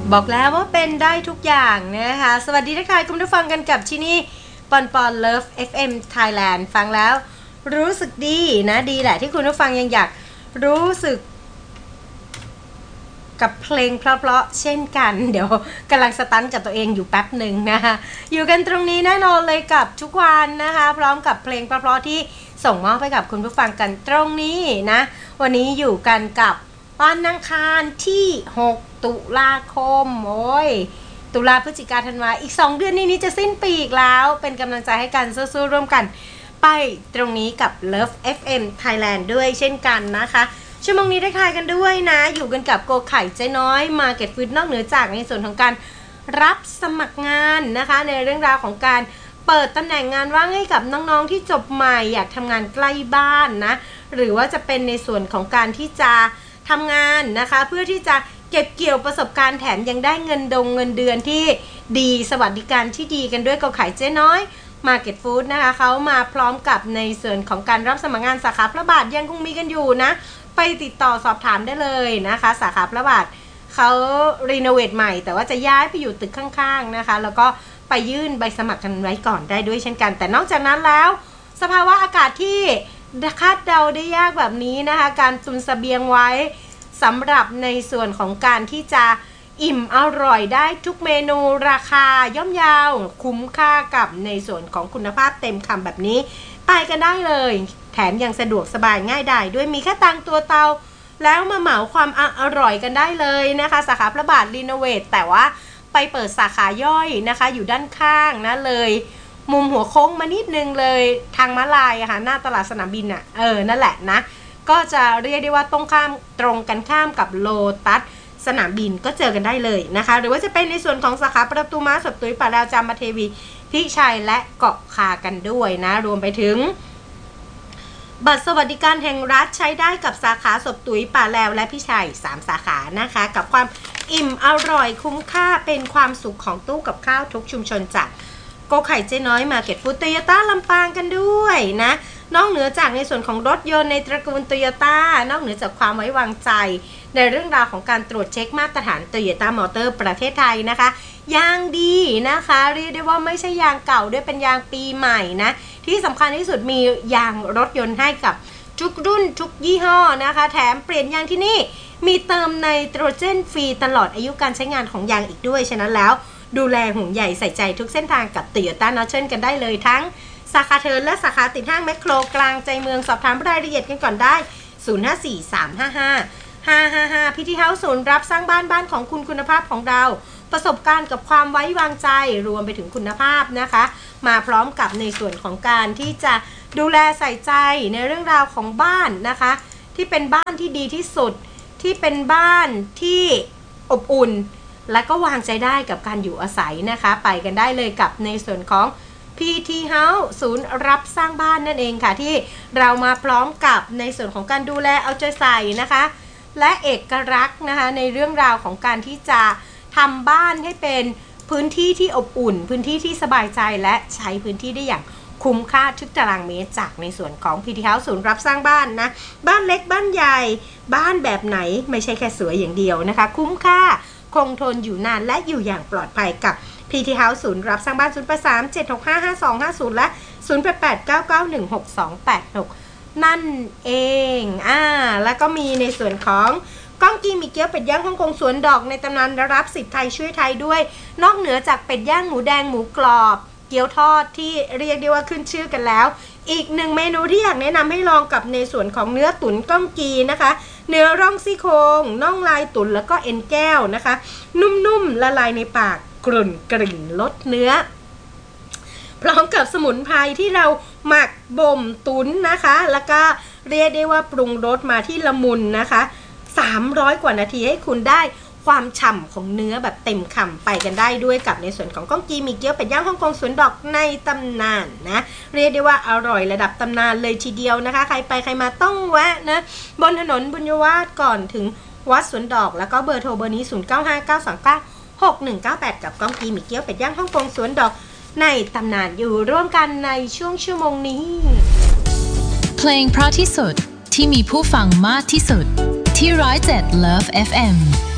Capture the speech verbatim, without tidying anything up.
บอกแล้วว่าเป็นได้ทุกอย่างนะคะสวัสดีทักทายคุณผู้ฟังกันกับที่นี่ปอนปอน Love เอฟ เอ็ม Thailand ฟังแล้วรู้สึกดีนะดีแหละที่คุณผู้ฟังยังอยากรู้สึกกับเพลงเพราะๆเช่นกันเดี๋ยวกำลังสตันกับตัวเองอยู่แป๊บหนึ่งนะคะอยู่กันตรงนี้แน่นอนเลยกับทุกวันนะคะพร้อมกับเพลงเพราะๆที่ส่งมอบให้กับคุณผู้ฟังกันตรงนี้นะวันนี้อยู่กันกับวันอังคารที่หกตุลาคมโอ้ยตุลาพฤศจิกาธันวาอีกสองเดือนนี้นี้จะสิ้นปีอีกแล้วเป็นกำลังใจให้กันสู้ๆร่วมกันไปตรงนี้กับ Love เอฟ เอ็ม Thailand ด้วยเช่นกันนะคะชั่วโมงนี้ได้ทายกันด้วยนะอยู่กันกับโกไข่ใจน้อย Market Food นอกเหนือจากในส่วนของการรับสมัครงานนะคะในเรื่องราวของการเปิดตำแหน่งงานว่างให้กับน้องๆที่จบใหม่อยากทำงานใกล้บ้านนะหรือว่าจะเป็นในส่วนของการที่จะทำงานนะคะเพื่อที่จะเก็บเกี่ยวประสบการณ์แถมยังได้เงินดงเงินเดือนที่ดีสวัสดิการที่ดีกันด้วยโกไข่เจ๊น้อย Market Food นะคะเขามาพร้อมกับในส่วนของการรับสมัครงานสาขาพระบาทยังคงมีกันอยู่นะไปติดต่อสอบถามได้เลยนะคะสาขาพระบาทเขารีโนเวทใหม่แต่ว่าจะย้ายไปอยู่ตึกข้างๆนะคะแล้วก็ไปยื่นใบสมัครกันไว้ก่อนได้ด้วยเช่นกันแต่นอกจากนั้นแล้วสภาวะอากาศที่คาดเดาได้ยากแบบนี้นะคะการตุนเสบียงไว้สำหรับในส่วนของการที่จะอิ่มอร่อยได้ทุกเมนูราคาย่อมเยาวคุ้มค่ากับในส่วนของคุณภาพเต็มคำแบบนี้ไปกันได้เลยแถมยังสะดวกสบายง่ายดายด้วยมีแค่ตังตัวเตาแล้วมาเหมาความอร่อยกันได้เลยนะคะสาขาพระบาทรีโนเวทแต่ว่าไปเปิดสาขาย่อยนะคะอยู่ด้านข้างนะเลยมุมหัวโค้งมานิดนึงเลยทางม้าลายอะค่ะหน้าตลาดสนามบินอะเออนั่นแหละนะก็จะเรียกได้ว่าตรงข้ามตรงกันข้ามกับโลตัสสนามบินก็เจอกันได้เลยนะคะหรือว่าจะเป็นในส่วนของสาขาประตูม้าสบตุ้ยป่าดาวจามเทวีพิชัยและเกาะคากันด้วยนะรวมไปถึงบัตรสวัสดิการแห่งรัฐใช้ได้กับสาขาศพตุ๋ยป่าแลวและพิชัยสามสาขานะคะกับความอิ่มอร่อยคุ้มค่าเป็นความสุขของตู้กับข้าวทุกชุมชนจากโกไข่เจ๊น้อย Market Food โตโยต้าลำปางกันด้วยนะนอกเหนือจากในส่วนของรถยนต์ในตระกูลโตโยต้านอกเหนือจากความไว้วางใจในเรื่องราวของการตรวจเช็คมาตรฐานโตโยต้ามอเตอร์ประเทศไทยนะคะยางดีนะคะเรียกได้ว่าไม่ใช่ยางเก่าด้วยเป็นยางปีใหม่นะที่สำคัญที่สุดมียางรถยนต์ให้กับทุกรุ่นทุกยี่ห้อนะคะแถมเปลี่ยนยางที่นี่มีเติมไนโตรเจนฟรีตลอดอายุการใช้งานของยางอีกด้วยฉะนั้นแล้วดูแลห่วงใยใส่ใจทุกเส้นทางกับโตโยต้านอเชิลกันได้เลยทั้งสาขาเทิร์นและสาขาติดห้างแมคโครกลางใจเมืองสอบถามรายละเอียดกันก่อนได้ศูนย์ ห้า สี่ สาม ห้า ห้า ห้า ห้า ห้าพิธีเฮาส์ศูนย์รับสร้างบ้านบ้านของคุณคุณภาพของเราประสบการณ์กับความไว้วางใจรวมไปถึงคุณภาพนะคะมาพร้อมกับในส่วนของการที่จะดูแลใส่ใจในเรื่องราวของบ้านนะคะที่เป็นบ้านที่ดีที่สุดที่เป็นบ้านที่อบอุ่นและก็วางใจได้กับการอยู่อาศัยนะคะไปกันได้เลยกับในส่วนของ พี ที House ศูนย์รับสร้างบ้านนั่นเองค่ะที่เรามาพร้อมกับในส่วนของการดูแลเอาใจใส่นะคะและเอกลักษณ์นะคะในเรื่องราวของการที่จะทำบ้านให้เป็นพื้นที่ที่อบอุ่นพื้นที่ที่สบายใจและใช้พื้นที่ได้อย่างคุ้มค่าทุกตารางเมตรจากในส่วนของ พี ที House ศูนย์รับสร้างบ้านนะบ้านเล็กบ้านใหญ่บ้านแบบไหนไม่ใช่แค่สวยอย่างเดียวนะคะคุ้มค่าคงทนอยู่นานและอยู่อย่างปลอดภัยกับ พี ที House ศูนย์รับสร้างบ้านศูนย์ แปด สาม เจ็ด หก ห้า ห้า สอง ห้า ศูนย์และศูนย์ แปด แปด เก้า เก้า หนึ่ง หก สอง แปด หกนั่นเองอ่าแล้วก็มีในส่วนของก้องกีมีเกี๊ยวเป็ดย่างฮ่องกงสวนดอกในตำนานรับสิทธิ์ไทยช่วยไทยด้วยนอกเหนือจากเป็ดย่างหมูแดงหมูกรอบเกี๊ยวทอดที่เรียกได้ว่าขึ้นชื่อกันแล้วอีกหนึ่งเมนูที่อยากแนะนำให้ลองกับในส่วนของเนื้อตุ๋นก้องกีนะคะเนื้อร่องซี่โครงน่องลายตุ๋นแล้วก็เอ็นแก้วนะคะนุ่มๆละลายในปากกรุ่นกลิ่นรสเนื้อพร้อมกับสมุนไพรที่เราหมักบ่มตุ๋นนะคะแล้วก็เรียกได้ว่าปรุงรสมาที่ละมุนนะคะสามร้อยกว่านาทีให้คุณได้ความฉ่ำของเนื้อแบบเต็มคำไปกันได้ด้วยกับในส่วนของก้องกีมีเกี๊ยวเป็ดย่างฮ่องกงสวนดอกในตำนานนะเรียกได้ว่าอร่อยระดับตำนานเลยทีเดียวนะคะใครไปใครมาต้องแวะนะบนถนนบุญยวาสก่อนถึงวัดสวนดอกแล้วก็เบอร์โทรเบอร์นี้ศูนย์ เก้า ห้า เก้า สอง เก้า หก หนึ่ง เก้า แปดกับก้องกีมีเกี๊ยวเป็ดย่างฮ่องกงสวนดอกในตำนานอยู่ร่วมกันในช่วงชั่วโมงนี้เพลงเพราะที่สุดที่มีผู้ฟังมากที่สุดที่ร้อยเจ็ด Love เอฟ เอ็ม